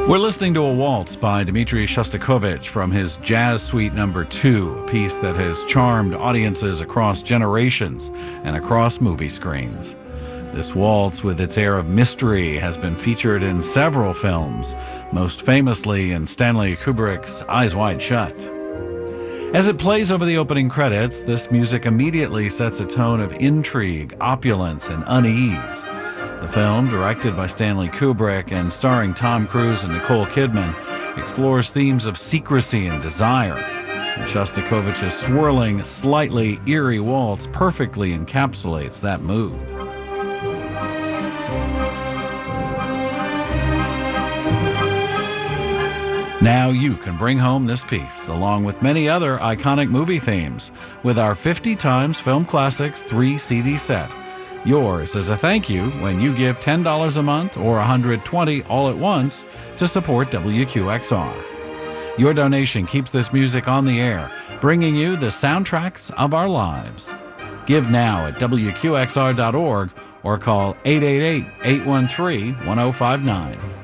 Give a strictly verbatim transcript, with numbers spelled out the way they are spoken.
We're listening to a waltz by Dmitri Shostakovich from his Jazz Suite Number Two, a piece that has charmed audiences across generations and across movie screens. This waltz, with its air of mystery, has been featured in several films, most famously in Stanley Kubrick's Eyes Wide Shut. As it plays over the opening credits, this music immediately sets a tone of intrigue, opulence, and unease. The film, directed by Stanley Kubrick and starring Tom Cruise and Nicole Kidman, explores themes of secrecy and desire. And Shostakovich's swirling, slightly eerie waltz perfectly encapsulates that mood. Now you can bring home this piece, along with many other iconic movie themes, with our fifty times Film Classics three C D set. Yours as a thank you when you give ten dollars a month or one hundred twenty dollars all at once to support W Q X R. Your donation keeps this music on the air, bringing you the soundtracks of our lives. Give now at W Q X R dot org or call eight eight eight, eight one three, one zero five nine.